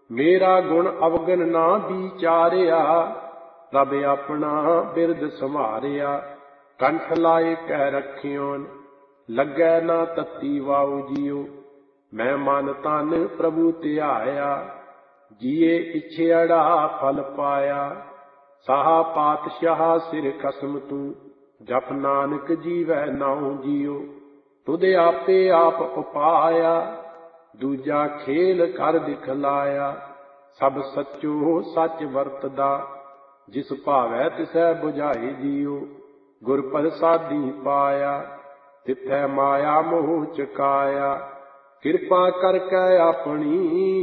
मेरा गुण अवगन ना विचारिया, रब अपना बिरद संभारिया। कंठ लाए कह रखियोन, लगे ना तत्ती वाऊ जियो। मैं मन तन प्रभु ध्याया, जिए इच्छेड़ा फल पाया। साहा पातशाह सिर कसम तू, जप नानक जीवै नाऊ जियो। तुद आपे आप उपाया, दूजा खेल कर दिखलाया। सब सचो सच वरतदा, जिस भावै तिसै बुझाई जियो। गुर प्रसादी पाया, तिथै माया मोह चुकाया। किरपा करके अपनी,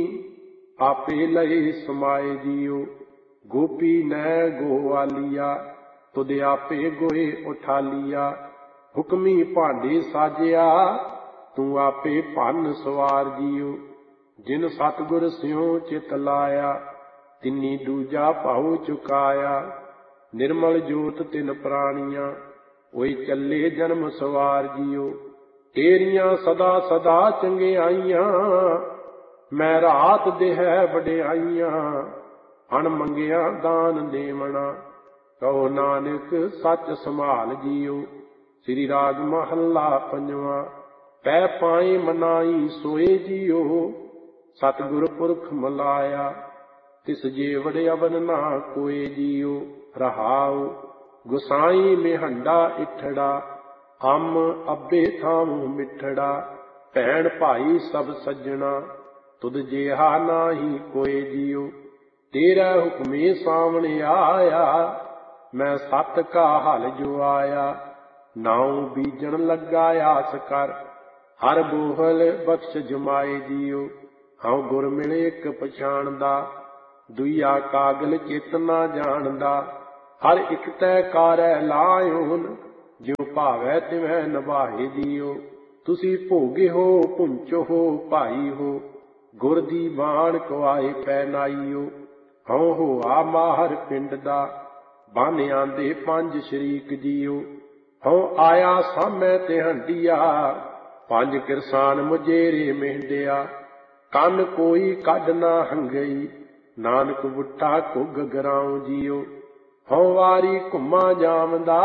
आपे लए समाए जियो। गोपी नै गोवालिया, तुद आपे गोए उठा लिया। हुक्मी भांडे साजिया, तू आपे भन सवार जियो। जिन सतगुर स्यों चित लाया, तिन्नी दूजा भाऊ चुकाया। निर्मल जोत तिन प्राणियां, ओए चले जन्म सवार जियो। तेरियां सदा सदा चंगियाइयां, मैं रात देह वडियाइयां। अण मंगिया दान देवना, कहो नानक सच संभाल जियो। श्री राग महला पंजवा। पै पाए मनाई सोए जियो, सतगुर पुरख मलाया। तिस जेवड़ अवन ना कोए जियो। रहाऊ गुसाई मेहंडा इठड़ा, अम अब्बे थामू मिठड़ा। भैण भाई सब सज्जणा, तुद जेहा नाही कोए जियो। तेरा हुक्मे सामने आया, मैं सत का हल जो आया। नाऊ बीजन लगा आस कर, हर बोहल बख्श जमाए जियो। हाँ गुर मिले एक पछाणदा, दुईया कागल चित ना जानदा। हर एक तै कारै लायोन, ज्यों भावै तिवै निभाए जियो। तुसी भोगे हो पुंचो हो भाई हो, गुर दी बाण कवाए पै नाईयो। हਉ होआ माहर पिंड दा, बन आंदे पंज शरीक जियो। हਉ आया सामै ते हंडिया, पंज किरसान मुजेरे मेहंडिया। ਕੰਨ ਕੋਈ ਕੱਢ ਨਾ ਹੰਗਈ, ਨਾਨਕ ਬੁੱਟਾ ਘੁੱਗ ਗਰਾਉ ਜਿਉ। ਹਉ ਵਾਰੀ ਘੁੰਮਾ ਜਾਮਦਾ,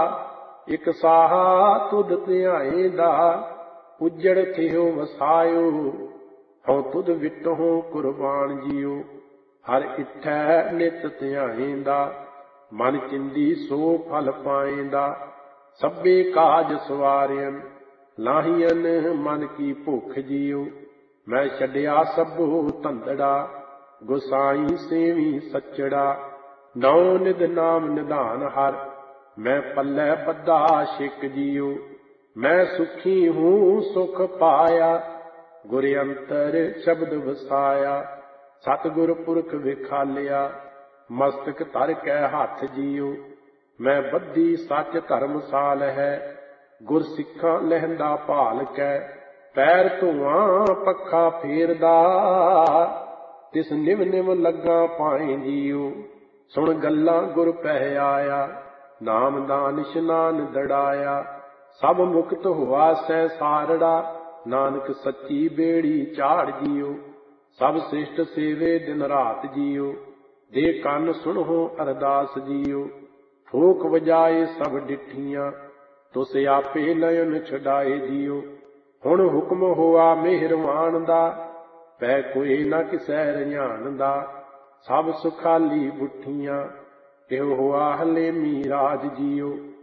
ਇਕ ਸਾਹਾ ਤੁਧ ਧਿਆਏ ਦਾ। ਉਜੜ ਥਿਓ ਵਸਾਇਓ, ਹਉ ਤੁਧ ਵਿਟਹੁ ਕੁਰਬਾਨ ਜਿਉ। ਹਰ ਇਠੈ ਨਿਤ ਧਿਆਏਂਦਾ, ਮਨ ਚਿੰਦੀ ਸੋ ਫਲ ਪਾਏਂਦਾ। ਸਭੇ ਕਾਜ ਸਵਾਰਿਅਨ, ਲਾਹੀਅਨ ਮਨ ਕੀ ਭੁੱਖ ਜਿਉ। ਮੈਂ ਛੱਡਿਆ ਸਭੋ ਧੰਦੜਾ, ਗੁਸਾਈ ਸੇਵੀ ਸੱਚੜਾ। ਨੌ ਨਿਧ ਨਾਮ ਨਿਧਾਨ ਹਰ, ਮੈਂ ਪੱਲੇ ਬੱਧਾ ਛਿਕ ਜਿਉ। ਮੈਂ ਸੁਖੀ ਹੂੰ ਸੁਖ ਪਾਇਆ, ਗੁਰ ਅੰਤਰ ਸ਼ਬਦ ਵਸਾਇਆ। ਸਤਿਗੁਰ ਪੁਰਖ ਵਿਖਾਲਿਆ, ਮਸਤਕ ਧਰ ਕੈ ਹੱਥ ਜਿਉ। ਮੈਂ ਬੱਧੀ ਸੱਚ ਧਰਮਸਾਲ ਹੈ, ਗੁਰ ਸਿੱਖਾਂ ਲਹਿੰਦਾ ਭਾਲ ਕੈ। ਪੈਰ ਧੂਆਂ ਪੱਖਾ ਫੇਰਦਾ, ਤਿਸ ਨਿਵ ਨਿਵ ਲੱਗਾ ਪਾਏ ਜਿਉ। ਸੁਣ ਗੱਲਾਂ ਗੁਰ ਪਹਿ ਆਇਆ, ਨਾਮਦਾਨ ਇਸ਼ਨਾਨ ਦੜਾਇਆ। ਸਭ ਮੁਕਤ ਹੋਆ ਸਹਿ ਸਾਰੜਾ, ਨਾਨਕ ਸੱਚੀ ਬੇੜੀ ਝਾੜ ਜਿਉ। ਸਭ ਸਿਸ਼ਟ ਸੇਵੇ ਦਿਨ ਰਾਤ ਜਿਉ, ਦੇ ਕੰਨ ਸੁਣੋ ਅਰਦਾਸ ਜਿਉ। ਠੋਕ ਵਜਾਏ ਸਭ ਡਿਠੀਆਂ, ਤੁਸ ਆਪੇ ਨਯਨ ਛਡਾਏ ਜਿਉ। ਹੁਣ ਹੁਕਮ ਹੋਆ ਮਿਹਰਵਾਨ ਦਾ, ਪੈ ਕੋਈ ਨਾ ਕਿਸੈ ਰਝਾਨ ਦਾ। ਸਭ ਸੁਖਾਲੀ ਬੁੱਠੀਆਂ, ਇਹੋ ਹੋਆ ਹਲੇਮੀ ਰਾਜ ਜਿਉ।